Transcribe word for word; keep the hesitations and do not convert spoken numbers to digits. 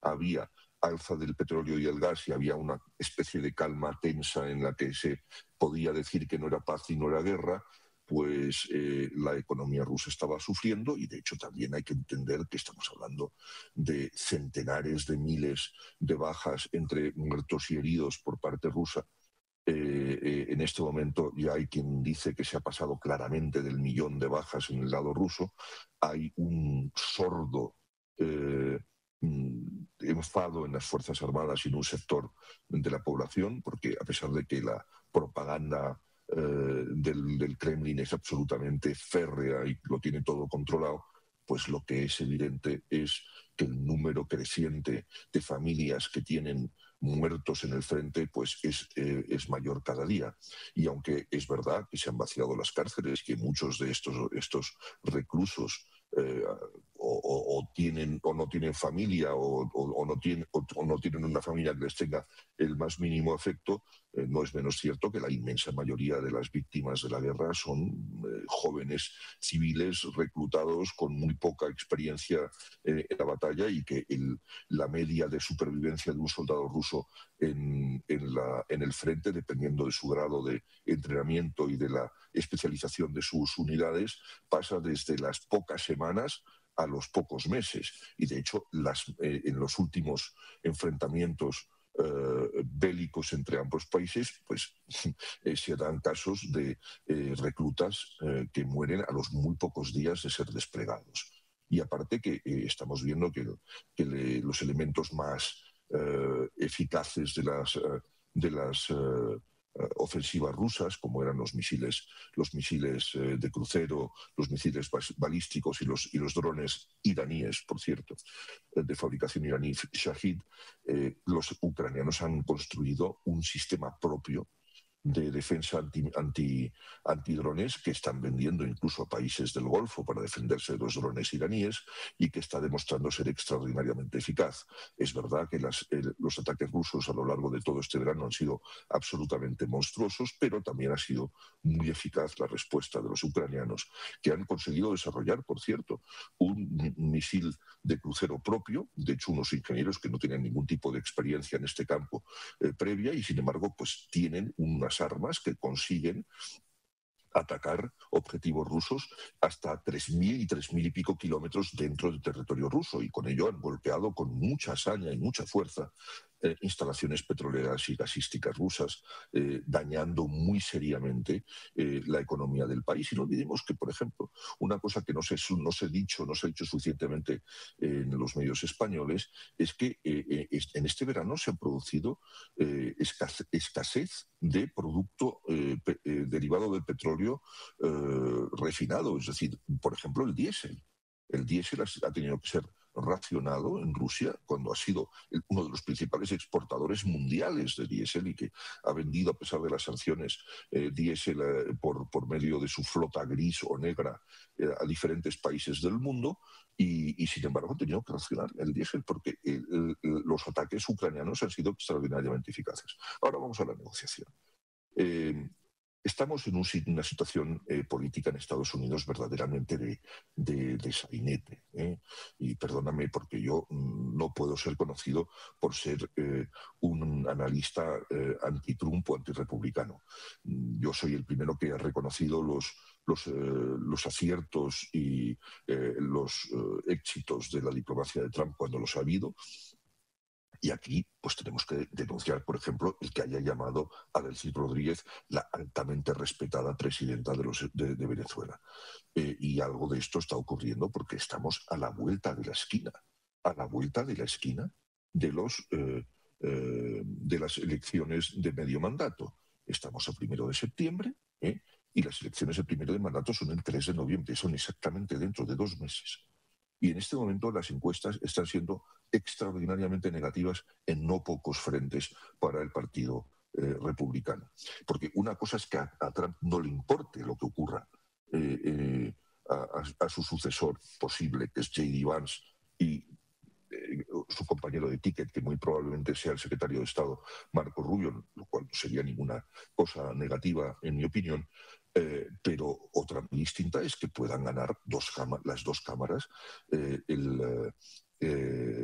había alza del petróleo y el gas y había una especie de calma tensa en la que se podía decir que no era paz y no era guerra, pues eh, la economía rusa estaba sufriendo y de hecho también hay que entender que estamos hablando de centenares de miles de bajas entre muertos y heridos por parte rusa. Eh, eh, en este momento ya hay quien dice que se ha pasado claramente del millón de bajas en el lado ruso. Hay un sordo eh, enfado en las Fuerzas Armadas y en un sector de la población, porque a pesar de que la propaganda eh, del, del Kremlin es absolutamente férrea y lo tiene todo controlado, pues lo que es evidente es que el número creciente de familias que tienen muertos en el frente pues es, eh, es mayor cada día. Y aunque es verdad que se han vaciado las cárceles, que muchos de estos, estos reclusos eh, o, o, o, tienen, o no tienen familia o, o, o, no tienen, o, o no tienen una familia que les tenga el más mínimo afecto, eh, no es menos cierto que la inmensa mayoría de las víctimas de la guerra son eh, jóvenes civiles reclutados con muy poca experiencia eh, en la batalla y que el, la media de supervivencia de un soldado ruso en, en, la, en el frente, dependiendo de su grado de entrenamiento y de la especialización de sus unidades, pasa desde las pocas semanas a los pocos meses. Y de hecho, las, eh, en los últimos enfrentamientos eh, bélicos entre ambos países, pues eh, se dan casos de eh, reclutas eh, que mueren a los muy pocos días de ser desplegados. Y aparte que eh, estamos viendo que, que le, los elementos más eh, eficaces de las, eh, de las eh, ofensivas rusas, como eran los misiles, los misiles eh, de crucero, los misiles balísticos y los, y los drones iraníes, por cierto, eh, de fabricación iraní Shahid, eh, los ucranianos han construido un sistema propio de defensa anti, anti, antidrones que están vendiendo incluso a países del Golfo para defenderse de los drones iraníes y que está demostrando ser extraordinariamente eficaz. Es verdad que las, el, los ataques rusos a lo largo de todo este verano han sido absolutamente monstruosos, pero también ha sido muy eficaz la respuesta de los ucranianos, que han conseguido desarrollar, por cierto, un misil de crucero propio, de hecho unos ingenieros que no tienen ningún tipo de experiencia en este campo eh, previa y sin embargo pues tienen unas armas que consiguen atacar objetivos rusos hasta tres mil y tres mil y pico kilómetros dentro del territorio ruso y con ello han golpeado con mucha hazaña y mucha fuerza eh, instalaciones petroleras y gasísticas rusas, eh, dañando muy seriamente eh, la economía del país. Y no olvidemos que, por ejemplo, una cosa que no se, no se ha dicho, no se ha dicho suficientemente en los medios españoles es que eh, en este verano se ha producido eh, escasez, escasez de producto eh, pe, eh, derivado del petróleo eh, refinado, es decir, por ejemplo, el diésel. El diésel ha, ha tenido que ser racionado en Rusia cuando ha sido uno de los principales exportadores mundiales de diésel y que ha vendido, a pesar de las sanciones, eh, diésel eh, por, por medio de su flota gris o negra eh, a diferentes países del mundo y, y sin embargo ha tenido que racionar el diésel porque el, el, los ataques ucranianos han sido extraordinariamente eficaces. Ahora vamos a la negociación. Eh, Estamos en un, una situación eh, política en Estados Unidos verdaderamente de, de, de sainete. ¿eh? Y perdóname porque yo mm, no puedo ser conocido por ser eh, un analista eh, anti-Trump o anti-republicano. Yo soy el primero que ha reconocido los, los, eh, los aciertos y eh, los eh, éxitos de la diplomacia de Trump cuando los ha habido. Y aquí pues tenemos que denunciar, por ejemplo, el que haya llamado a Delcy Rodríguez la altamente respetada presidenta de, los, de, de Venezuela. Eh, y algo de esto está ocurriendo porque estamos a la vuelta de la esquina, a la vuelta de la esquina de, los, eh, eh, de las elecciones de medio mandato. Estamos a primero de septiembre ¿eh? y las elecciones de primero de mandato son el tres de noviembre, son exactamente dentro de dos meses. Y en este momento las encuestas están siendo extraordinariamente negativas en no pocos frentes para el Partido eh, Republicano. Porque una cosa es que a, a Trump no le importe lo que ocurra eh, eh, a, a su sucesor posible, que es J D Vance, y eh, su compañero de ticket, que muy probablemente sea el secretario de Estado, Marco Rubio, lo cual no sería ninguna cosa negativa, en mi opinión. Eh, pero otra muy distinta es que puedan ganar dos las dos cámaras eh, el, eh,